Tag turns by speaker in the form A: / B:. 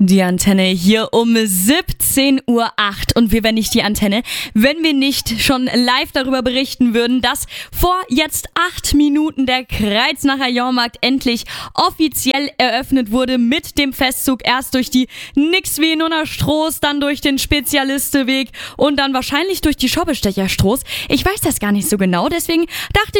A: Die Antenne hier um 17:08 Uhr und wir wären nicht die Antenne, wenn wir nicht schon live darüber berichten würden, dass vor jetzt 8 Minuten der Kreiznacher Jahrmarkt endlich offiziell eröffnet wurde mit dem Festzug. Erst durch die Nixwenuner Stroß, dann durch den Spezialisteweg und dann wahrscheinlich durch die Schoppestecher Stroß. Ich weiß das gar nicht so genau, deswegen dachte